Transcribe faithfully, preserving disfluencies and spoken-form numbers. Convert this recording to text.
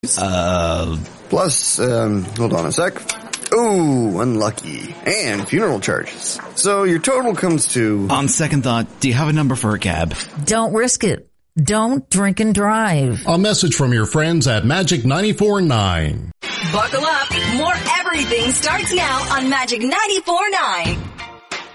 Uh, Plus, um, hold on a sec. Ooh, unlucky. And funeral charges. So your total comes to... On second thought, do you have a number for a cab? Don't risk it. Don't drink and drive. A message from your friends at Magic ninety-four point nine. Buckle up. More everything starts now on Magic ninety-four point nine.